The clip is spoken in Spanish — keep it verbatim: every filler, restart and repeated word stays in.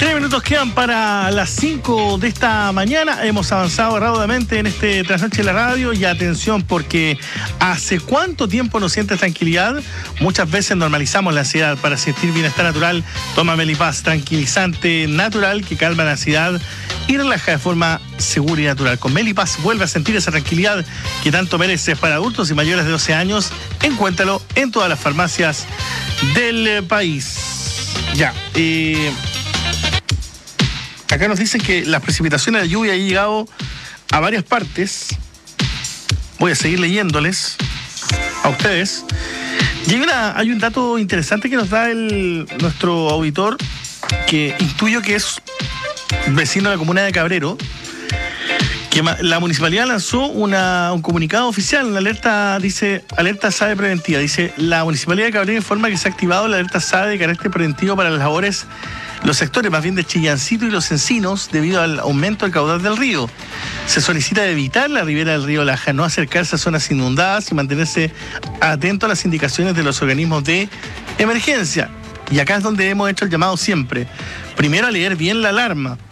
Tres minutos quedan para las cinco de esta mañana. Hemos avanzado rápidamente en este Trasnoche de la Radio. Y atención, porque ¿hace cuánto tiempo no sientes tranquilidad? Muchas veces normalizamos la ansiedad. Para sentir bienestar natural, toma Melipaz, tranquilizante natural que calma la ansiedad y relaja de forma segura y natural. Con Melipaz vuelve a sentir esa tranquilidad que tanto mereces. Para adultos y mayores de doce años, encuéntralo en todas las farmacias del país. Ya, eh... acá nos dicen que las precipitaciones de lluvia han llegado a varias partes. Voy a seguir leyéndoles a ustedes. Y hay, una, hay un dato interesante que nos da el, nuestro auditor, que intuyo que es vecino de la comuna de Cabrero, que la municipalidad lanzó una, un comunicado oficial, una alerta, dice, alerta S A D E preventiva. Dice, la municipalidad de Cabrero informa que se ha activado la alerta S A D E de carácter preventivo para las labores, los sectores más bien de Chillancito y Los Encinos, debido al aumento del caudal del río. Se solicita evitar la ribera del río Laja, no acercarse a zonas inundadas y mantenerse atento a las indicaciones de los organismos de emergencia. Y acá es donde hemos hecho el llamado siempre. Primero, a leer bien la alarma.